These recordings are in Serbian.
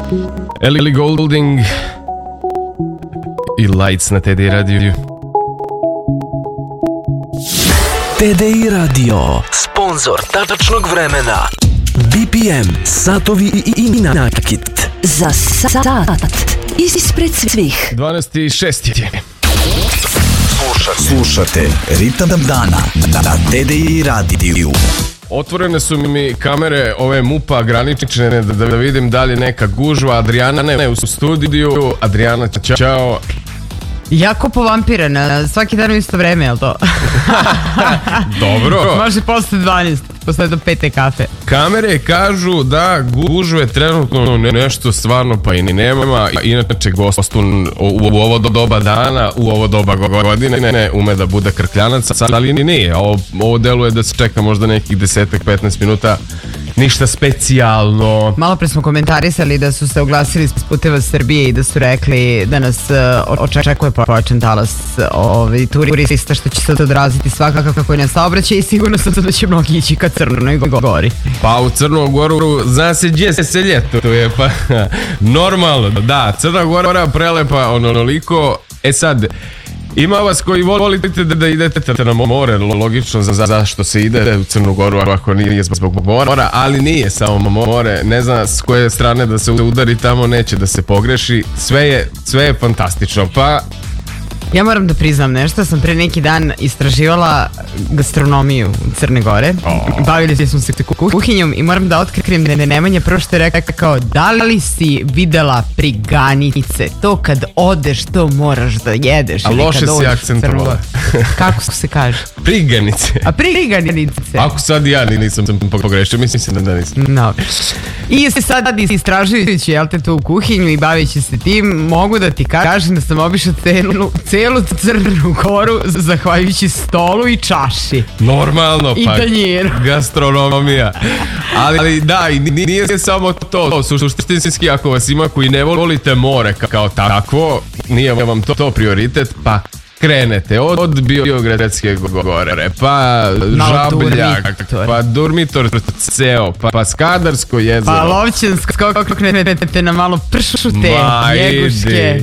Ellie Goulding i Lights na TDI radiju. TDI radio, sponzor tačnog vremena. BPM, satovi i nakit. Za sat ispred svih. 12.06 je. Slušate Ritam dana na TDI radiju. Otvorene su mi kamere ove MUP-a granične da vidim da li neka gužva. Adriana ne u studiju. Adriana, čao. Jako povampiran, svaki dan u isto vreme, je li to? Dobro. Može posle 12, posle do 5 kafe. Kamere kažu da gužve trenutno nešto stvarno pa i ni nema. Inače gostu u ovo doba dana, u ovo doba godine ne ume da bude krkljanac, ali ni nije. Ovo deluje da se čeka možda nekih 10-15 minuta. Ništa specijalno. Malo pre smo komentarisali da su se oglasili iz Puteva Srbije i da su rekli da nas očekuje pojačan talas turista, što će se odraziti svakako kako je na saobraćaj i sigurno sam da će mnogi ići ka Crnoj Gori. Pa u Crnu Goru zna se gdje se ljetuje, pa normalno, da, Crna Gora prelepa onoliko. Sad, ima vas koji volite da idete na more, logično zašto se ide u Crnu Goru ako nije zbog mora, ali nije samo more, ne zna s koje strane da se udari tamo, neće da se pogreši, sve je fantastično, pa... Ja moram da priznam nešto, sam pre neki dan istraživala gastronomiju Crne Gore, bavili smo se kuhinjom i moram da otkrijem da je Nemanja prvo što je rekao, da li si videla priganice, to kad odeš to moraš da jedeš. A loše si akcentovala. Kako se kaže? Priganice. A priganice? Ako sad ja nisam pogrešio, mislim da nisam. No. I sad istražujući tu kuhinju i bavići se tim, mogu da ti kažem da sam obišla celu Crnu Goru zahvaljujući stolu i čaši. Normalno, i pa tanjiru. Gastronomija. Ali da, i nije samo to. Suštinski, ako vas ima koji ne volite more kao takvo, nije vam to prioritet, pa krenete od Biogradske gore, pa Žabljak, pa Durmitor ceo, pa Skadarsko jezero, pa Lovćansko, kako krenete na malo pršute, Njeguške.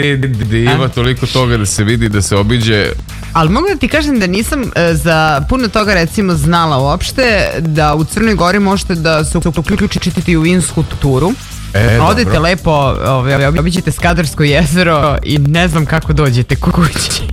Ima toliko toga da se vidi, da se obiđe. Ali mogu da ti kažem da nisam za puno toga recimo znala uopšte da u Crnoj Gori možete da se uključite u vinsku turu. Odete dobro. Lepo, obiđete Skadarsko jezero i ne znam kako dođete kući.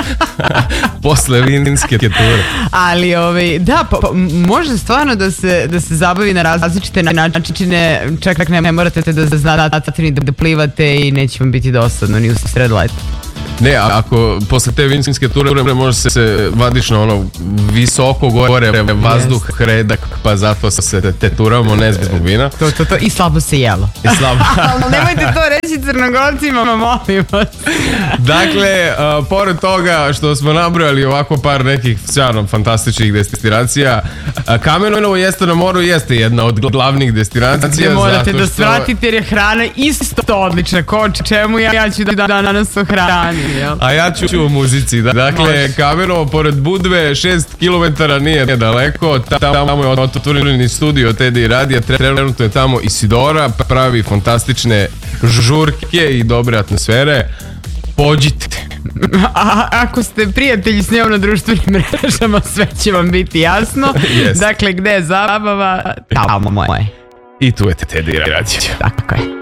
Posle vinske ture. Ali da, može stvarno da se zabavi na različite načine, čak ne morate da znate ni da plivate i neće vam biti dosadno ni u sred leta. Ne, ako posle te vinske ture može se vadiš na ono visoko gore, vazduh, redak, pa zato se teturamo, ne zbog vina. To, i slabo se jelo. Ali nemojte to reći Crnogorcima, molim vas. Dakle, pored toga što smo nabrojali ovako par nekih stvarno fantastičnih destinacija, Kamenovo jeste na moru, jeste jedna od glavnih destinacija. Gde morate da svratite jer je hrana isto odlična, ko čemu ja ću da danas o hrani. A ja ću o muzici. Dakle, Kamenovo pored Budve 6 km nije daleko. Tamo je otvoreni studio TDI radija. Trenutno je tamo Isidora, pravi fantastične žurke i dobre atmosfere. Pođite. Ako ste prijatelji s njom na društvenim mrežama, sve će vam biti jasno. Yes. Dakle, gde je zabava, tamo moje. I tu je TDI radio. Tako je.